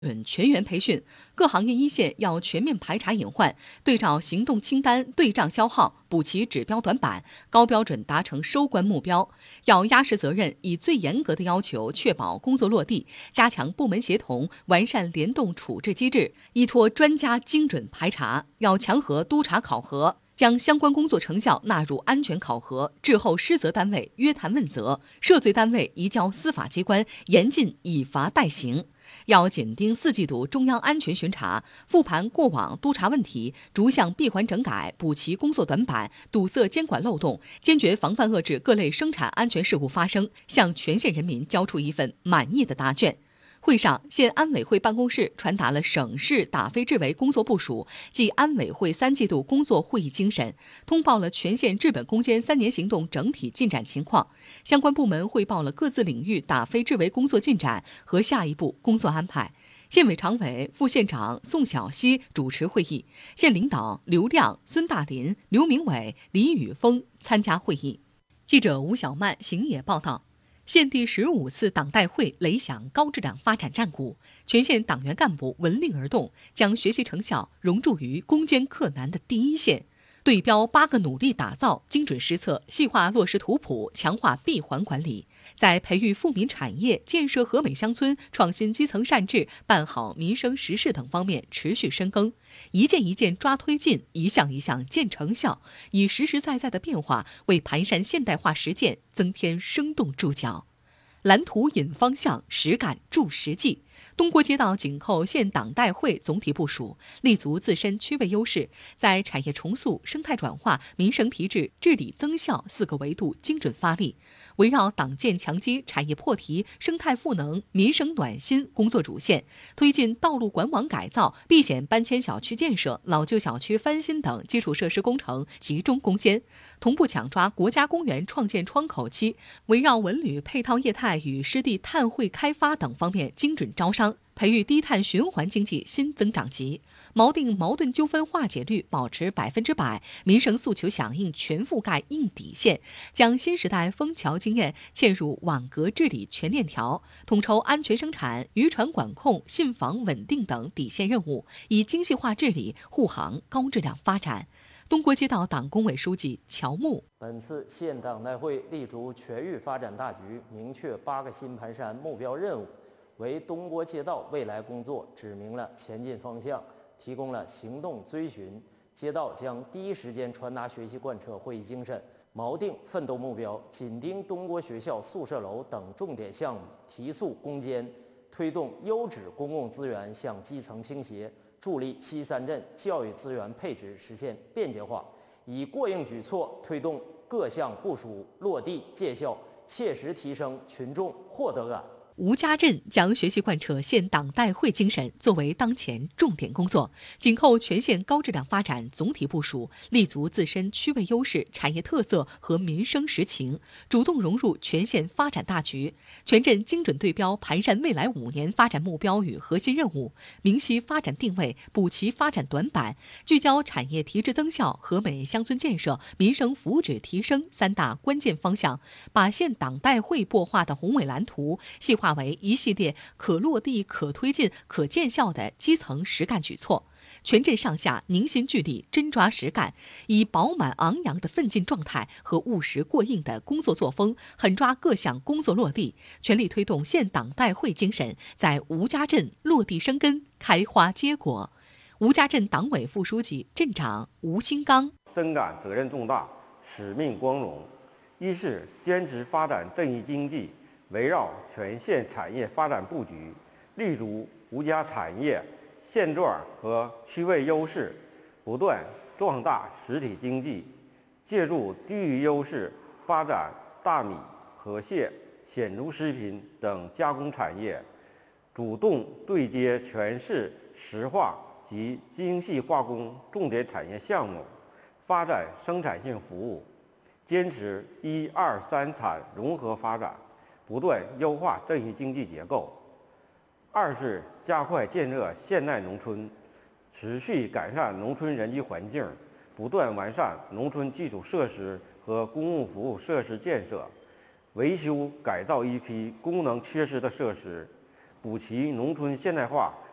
全员培训，各行业一线要全面排查隐患，对照行动清单对账消耗，补齐指标短板，高标准达成收官目标。要压实责任，以最严格的要求确保工作落地，加强部门协同，完善联动处置机制，依托专家精准排查。要强核督查考核，将相关工作成效纳入安全考核，滞后失责单位约谈问责，涉罪单位移交司法机关，严禁以罚代行。要紧盯4季度中央安全巡查，复盘过往督查问题，逐项闭环整改，补齐工作短板，堵塞监管漏洞，坚决防范遏制各类生产安全事故发生，向全县人民交出一份满意的答卷。会上，县安委会办公室传达了省市打非治围工作部署暨安委会3季度工作会议精神，通报了全县治本攻坚3年行动整体进展情况。相关部门汇报了各自领域打非治围工作进展和下一步工作安排。县委常委、副县长宋晓溪主持会议，县领导刘亮、孙大林、刘明伟、李宇峰参加会议。记者吴小曼、邢野报道。县第15次党代会擂响高质量发展战鼓，全县党员干部闻令而动，将学习成效融入于攻坚克难的第一线。对标8个努力打造，精准施策，细化落实图谱，强化闭环管理，在培育富民产业、建设和美乡村、创新基层善治、办好民生实事等方面持续深耕，一件一件抓推进，一项一项见成效，以实实在在的变化为盘山现代化实践增添生动注脚。蓝图引方向，实干助实际。东郭街道紧扣县党代会总体部署，立足自身区位优势，在产业重塑、生态转化、民生提质、治理增效4个维度精准发力，围绕党建强基、产业破题、生态赋能、民生暖心工作主线，推进道路管网改造、避险搬迁小区建设、老旧小区翻新等基础设施工程集中攻坚，同步抢抓国家公园创建窗口期，围绕文旅配套业态与湿地碳汇开发等方面精准招商，培育低碳循环经济新增长极，锚定矛盾纠纷化解率保持100%，民生诉求响应全覆盖硬底线，将新时代枫桥经验嵌入网格治理全链条，统筹安全生产、渔船管控、信访稳定等底线任务，以精细化治理护航高质量发展。东郭街道党工委书记乔木， 本次县党代会立足全域发展大局，明确8个新盘山目标任务，为东郭街道未来工作指明了前进方向，提供了行动追寻。街道将第一时间传达学习贯彻会议精神，锚定奋斗目标，紧盯东郭学校宿舍楼等重点项目，提速攻坚，推动优质公共资源向基层倾斜，助力西三镇教育资源配置实现便捷化，以过硬举措推动各项部署落地见效，切实提升群众获得感。 吴家镇将学习贯彻县党代会精神作为当前重点工作，紧扣全县高质量发展总体部署，立足自身区位优势、产业特色和民生实情，主动融入全县发展大局，全镇精准对标盘山未来5年发展目标与核心任务，明晰发展定位，补齐发展短板，聚焦产业提质增效、和美乡村建设、民生福祉提升3大关键方向，把县党代会擘画的宏伟蓝图细化为一系列可落地、可推进、可见效的基层实干举措，全镇上下凝心聚力，真抓实干，以饱满昂扬的奋进状态和务实过硬的工作作风，狠抓各项工作落地，全力推动县党代会精神在吴家镇落地生根、开花结果。吴家镇党委副书记、镇长吴新刚深感责任重大、使命光荣。一是坚持发展镇域经济，围绕全县产业发展布局，立足吴家产业现状和区位优势，不断壮大实体经济，借助地域优势发展大米、河蟹、鲜猪食品等加工产业，主动对接全市石化及精细化工重点产业项目，发展生产性服务，坚持1、2、3产融合发展，不断优化镇域经济结构。二是加快建设现代农村，持续改善农村人居环境，不断完善农村基础设施和公共服务设施建设，维修改造一批功能缺失的设施，补齐农村现代化